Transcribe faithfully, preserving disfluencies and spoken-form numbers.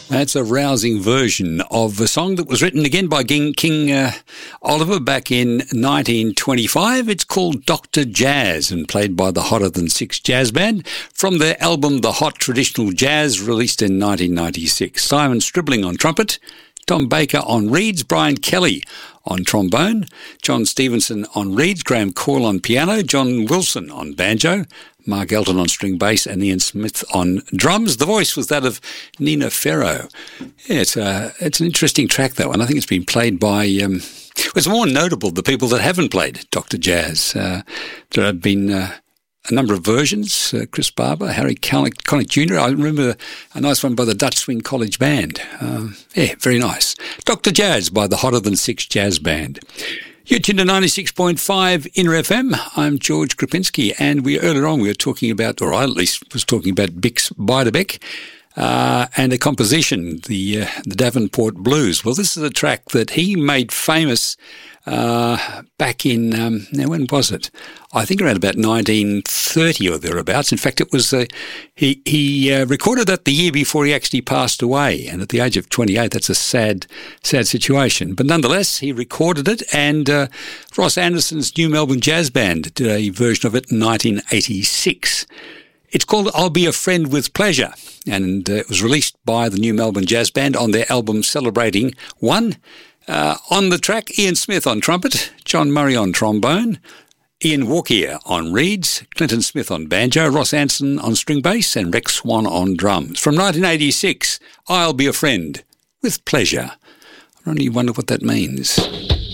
That's a rousing version of a song that was written again by King, King uh, Oliver back in nineteen twenty-five. It's called Doctor Jazz and played by the Hotter Than Six Jazz Band from their album The Hot Traditional Jazz, released in nineteen ninety-six. Simon Stribling on trumpet, Tom Baker on reeds, Brian Kelly on trombone, John Stevenson on reeds, Graham Call on piano, John Wilson on banjo, Mark Elton on string bass, and Ian Smith on drums. The voice was that of Nina Ferro. Yeah, it's, a, it's an interesting track, that one. I think it's been played by... Um, it's more notable, the people that haven't played Doctor Jazz. Uh, there have been... Uh, A number of versions, uh, Chris Barber, Harry Connick, Connick Junior I remember a nice one by the Dutch Swing College Band. Um, yeah, very nice. Doctor Jazz by the Hotter Than Six Jazz Band. You're tuned to ninety-six point five Inner F M. I'm George Krapinski, and we earlier on we were talking about, or I at least was talking about Bix Beiderbecke, Uh, and a composition, the uh, the Davenport Blues. Well, this is a track that he made famous uh, back in, um, now when was it? I think around about nineteen thirty or thereabouts. In fact, it was, uh, he, he uh, recorded that the year before he actually passed away. And at the age of twenty-eight, that's a sad, sad situation. But nonetheless, he recorded it, and uh, Ross Anderson's New Melbourne Jazz Band did a version of it in nineteen eighty-six. It's called I'll Be a Friend with Pleasure, and uh, it was released by the New Melbourne Jazz Band on their album Celebrating One. Uh, on the track, Ian Smith on trumpet, John Murray on trombone, Ian Walker on reeds, Clinton Smith on banjo, Ross Anderson on string bass, and Rex Swan on drums. From nineteen eighty-six, I'll Be a Friend with Pleasure. I only wonder what that means.